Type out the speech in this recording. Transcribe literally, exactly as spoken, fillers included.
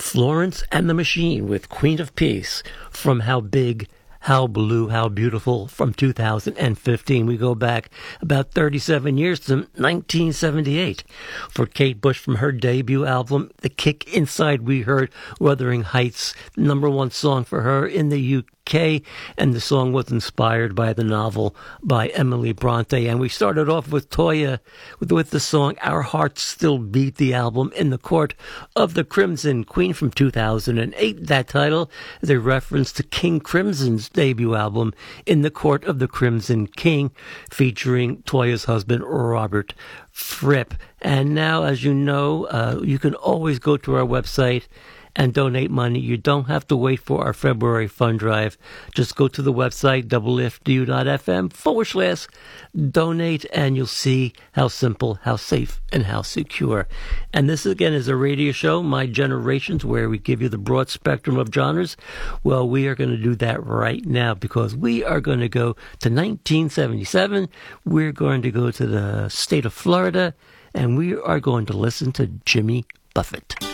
Florence and the Machine with Queen of Peace from How Big, How Blue, How Beautiful from two thousand fifteen. We go back about thirty-seven years to nineteen seventy-eight. For Kate Bush from her debut album, The Kick Inside, we heard Wuthering Heights, number one song for her in the U K, and the song was inspired by the novel by Emily Bronte. And we started off with Toyah with, with the song Our Hearts Still Beat, the album In the Court of the Crimson Queen from two thousand eight. That title is a reference to King Crimson's debut album In the Court of the Crimson King, featuring Toyah's husband Robert Fripp. And now, as you know, uh, you can always go to our website and donate money. You don't have to wait for our February fund drive. Just go to the website, W F D U dot F M forward slash donate, and you'll see how simple, how safe, and how secure. And this, again, is a radio show, My Generations, where we give you the broad spectrum of genres. Well, we are going to do that right now because we are going to go to nineteen seventy-seven. We're going to go to the state of Florida, and we are going to listen to Jimmy Buffett.